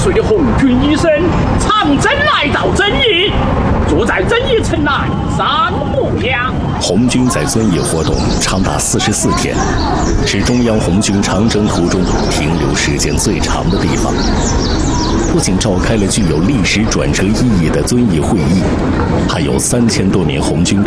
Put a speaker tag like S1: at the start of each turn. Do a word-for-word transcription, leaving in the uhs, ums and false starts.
S1: 岁的红军医生长征来到遵义，坐在遵义城南三木乡。
S2: 红军在遵义活动长达四十四天，是中央红军长征途中停留时间最长的地方。不仅召开了具有历史转折意义的遵义会议，还有三千多名红军